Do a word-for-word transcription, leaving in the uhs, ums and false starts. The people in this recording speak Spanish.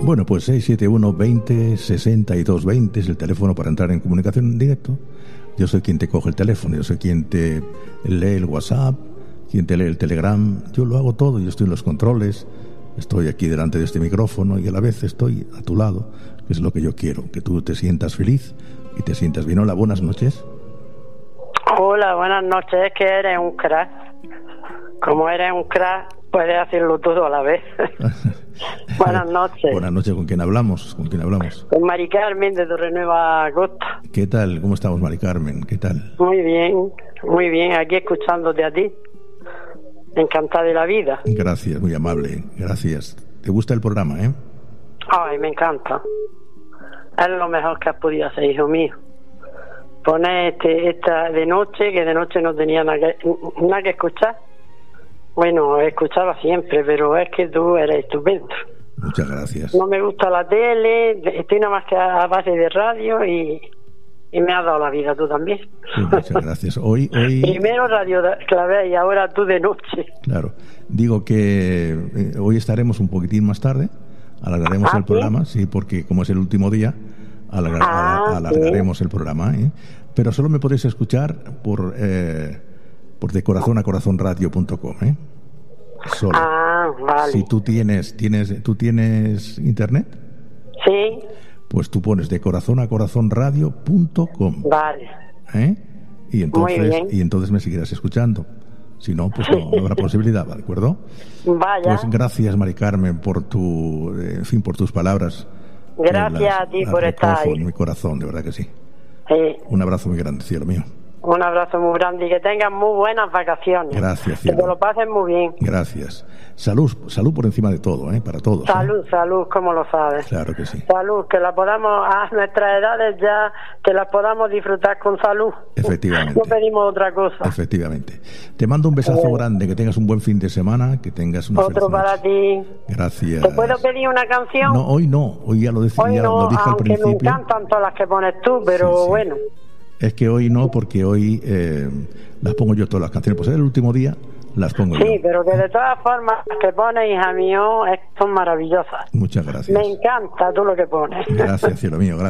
Bueno, pues seis siete uno, veinte, sesenta y dos veinte es el teléfono para entrar en comunicación en directo. Yo soy quien te coge el teléfono, yo soy quien te lee el WhatsApp, quien te lee el Telegram. Yo lo hago todo, yo estoy en los controles, estoy aquí delante de este micrófono y a la vez estoy a tu lado, que es lo que yo quiero, que tú te sientas feliz y te sientas bien. Hola, buenas noches. Hola, buenas noches. Es que eres un crack. Como eres un crack, puedes hacerlo todo a la vez. Buenas noches. Buenas noches. ¿Con quién hablamos? ¿Con quién hablamos? Con Mari Carmen de Torrenueva Costa. ¿Qué tal? ¿Cómo estamos, Mari Carmen? ¿Qué tal? Muy bien, muy bien. Aquí escuchándote a ti. Encantada de la vida. Gracias, muy amable. Gracias. ¿Te gusta el programa, eh? Ay, me encanta. Es lo mejor que has podido hacer, hijo mío. Poner este, esta de noche, que de noche no tenía nada que, nada que escuchar. Bueno, escuchaba siempre, pero es que tú eres estupendo. Muchas gracias. No me gusta la tele, estoy nada más que a base de radio y, y me has dado la vida tú también. Sí, muchas gracias. Hoy, hoy... Primero Radio Clavé y ahora tú de noche. Claro. Digo que eh, hoy estaremos un poquitín más tarde, alargaremos ¿Ah, el sí? programa, sí, porque como es el último día, alargar, ah, alargaremos sí. el programa, ¿eh? Pero solo me podéis escuchar por... Eh, por de corazón a corazón radio punto com, ¿eh? Solo. Ah, vale. Si tú tienes, tienes, ¿tú tienes internet? Sí. Pues tú pones de corazón a corazón radio punto com. Vale. ¿Eh? Y entonces, Muy bien. y entonces me seguirás escuchando. Si no, pues no, no habrá posibilidad, ¿de acuerdo? Vaya. Pues gracias, Mari Carmen, por tu, eh, en fin, por tus palabras. Gracias Las- a ti las por estar recojo ahí. en mi corazón, de verdad que sí. Sí. Un abrazo muy grande, cielo mío. Un abrazo muy grande y que tengas muy buenas vacaciones. Gracias, Que cielo. te lo pases muy bien. Gracias. Salud, salud por encima de todo, ¿eh? Para todos. ¿eh? Salud, salud, como lo sabes. Claro que sí. Salud, que la podamos, a nuestras edades ya, que las podamos disfrutar con salud. Efectivamente. No pedimos otra cosa. Efectivamente. Te mando un besazo Eh. grande, que tengas un buen fin de semana, que tengas una Otro feliz para noche. ti. Gracias. ¿Te puedo pedir una canción? No, hoy no, hoy ya lo decía, Hoy ya no, lo dije al aunque me principio. encantan todas las que pones tú, pero Sí, sí. bueno. Es que hoy no, porque hoy eh, las pongo yo todas las canciones. Pues es el último día, las pongo Sí, yo. pero que de todas formas las que pones, hija mío, es- son maravillosas. Muchas gracias. Me encanta tú lo que pones. Gracias, cielo mío. Gracias.